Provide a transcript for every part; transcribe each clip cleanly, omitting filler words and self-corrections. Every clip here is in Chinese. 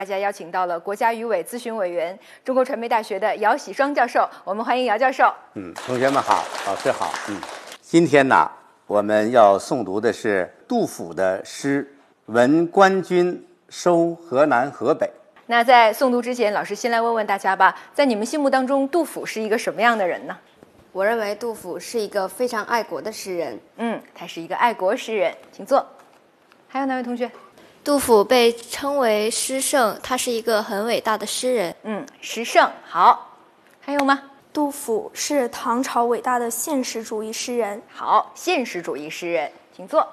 大家邀请到了国家语委咨询委员、中国传媒大学的姚喜双教授，我们欢迎姚教授。 同学们好，老师好。今天呢，我们要诵读的是杜甫的诗《闻官军收河南河北》。 那在诵读之前，老师先来问问大家吧，在你们心目当中，杜甫是一个什么样的人呢？ 我认为杜甫是一个非常爱国的诗人。 他是一个爱国诗人，请坐。还有哪位同学？ 杜甫被称为诗圣，他是一个很伟大的诗人。 诗圣，好。还有吗？ 杜甫是唐朝伟大的现实主义诗人。 好，现实主义诗人，请坐。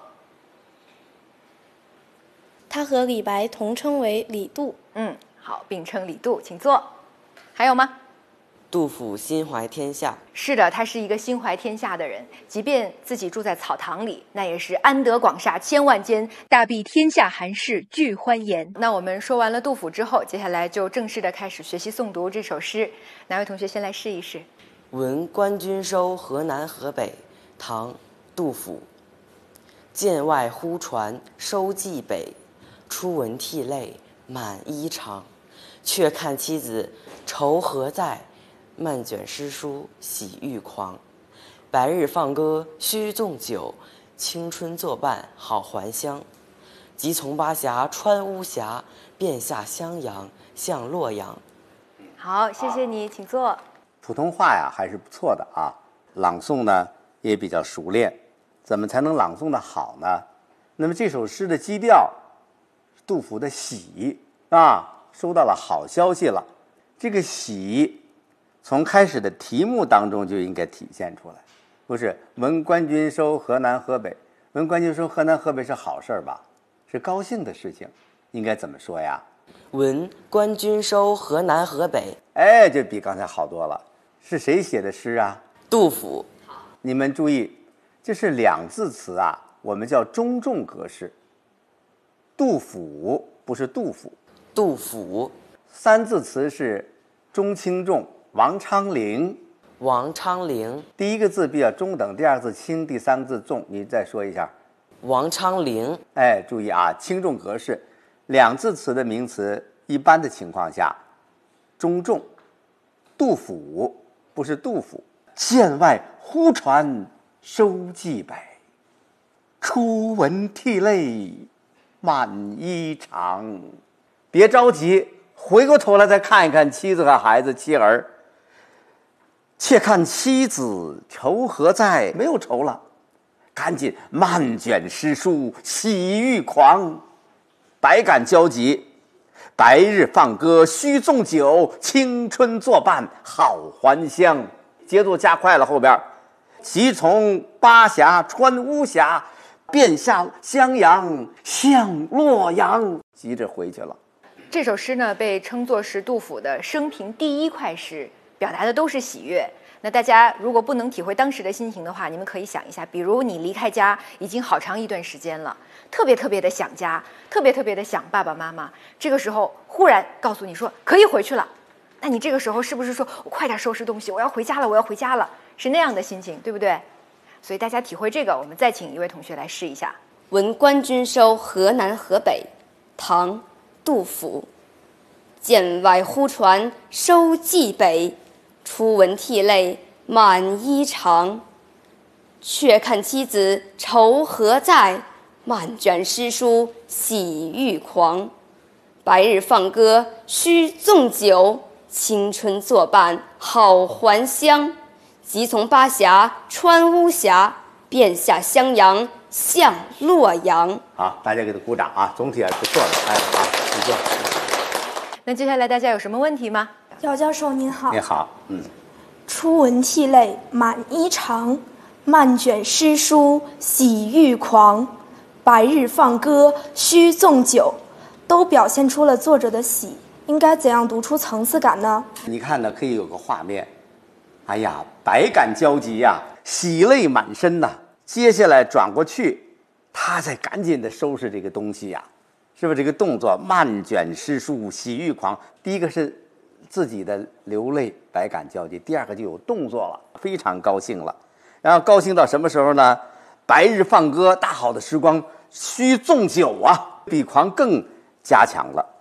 他和李白同称为李杜。 好，并称李杜，请坐。还有吗？ 杜甫心怀天下。 是的，他是一个心怀天下的人，即便自己住在草堂里，那也是安得广厦千万间，大庇天下寒士俱欢颜。那我们说完了杜甫之后，接下来就正式的开始学习诵读这首诗。哪位同学先来试一试？ 闻官军收河南河北，唐·杜甫。剑外忽传收蓟北，初闻涕泪满衣裳。却看妻子愁何在，漫卷诗书喜欲狂。白日放歌须纵酒，青春作伴好还乡。即从巴峡穿巫峡，便下襄阳向洛阳。 好，谢谢你，请坐。 普通话呀还是不错的啊，朗诵呢也比较熟练。怎么才能朗诵的好呢？那么这首诗的基调，杜甫的喜收到了好消息了。这个喜从开始的题目当中就应该体现出来，不是闻官军收河南河北，闻官军收河南河北是好事吧？是高兴的事情，应该怎么说呀？ 闻官军收河南河北。 这比刚才好多了。是谁写的诗啊？ 杜甫。 你们注意，这是两字词啊，我们叫中重格式。杜甫不是杜甫。 杜甫。 三字词是中轻重，王昌龄。 王昌龄。 第一个字比较中等，第二个字轻，第三个字重，你再说一下。 王昌龄。 注意啊，轻重格式，两字词的名词一般的情况下中重。杜甫不是杜甫。剑外忽传收蓟北，初闻涕泪满衣裳。别着急，回过头来再看一看妻子和孩子妻儿。且看妻子愁何在，没有愁了，赶紧漫卷诗书喜欲狂，百感交集。白日放歌须纵酒，青春作伴好还乡。节奏加快了，后边即从巴峡穿巫峡，便下襄阳向洛阳。急着回去了。 这首诗呢，被称作是杜甫的生平第一快诗，表达的都是喜悦。那大家如果不能体会当时的心情的话，你们可以想一下，比如你离开家已经好长一段时间了，特别特别的想家，特别特别的想爸爸妈妈，这个时候忽然告诉你说可以回去了，那你这个时候是不是说我快点收拾东西，我要回家了，我要回家了，是那样的心情，对不对？所以大家体会这个，我们再请一位同学来试一下。 闻官军收河南河北，唐·杜甫。剑外忽传收蓟北，初闻涕泪满衣裳。却看妻子愁何在，漫卷诗书喜欲狂。白日放歌须纵酒，青春作伴好还乡。即从巴峡穿巫峡，便下襄阳向洛阳。 好，大家给他鼓掌啊！总体还不错的。好，请坐。 那接下来大家有什么问题吗？ 姚教授您好。 你好。 初闻涕泪满衣裳，漫卷诗书喜欲狂。白日放歌须纵酒，都表现出了作者的喜，应该怎样读出层次感呢？ 你看呢，可以有个画面。百感交集呀，喜泪满身呐。接下来转过去，他再赶紧的收拾这个东西呀，是不是这个动作漫卷诗书喜欲狂？第一个是自己的流泪，百感交集；第二个就有动作了，非常高兴了。然后高兴到什么时候呢？白日放歌，大好的时光，须纵酒啊，比狂更加强了。